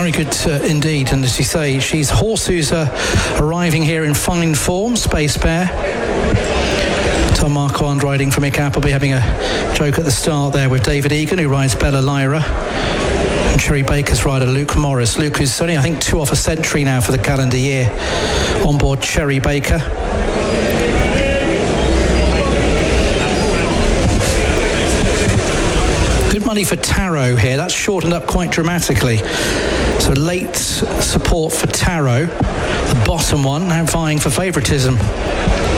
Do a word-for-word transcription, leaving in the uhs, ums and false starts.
very good uh, indeed. And as you say, she's a horse who's uh, arriving here in fine form, Space Bear. Tom Marquand riding for Mick Appleby, having a joke at the start there with David Egan, who rides Bella Lyra. And Cherry Baker's rider, Luke Morris. Luke, who's only, I think, two off a century now for the calendar year on board Cherry Baker. Good money for Tarot here. That's shortened up quite dramatically. So late support for Tarot. The bottom one now vying for favouritism.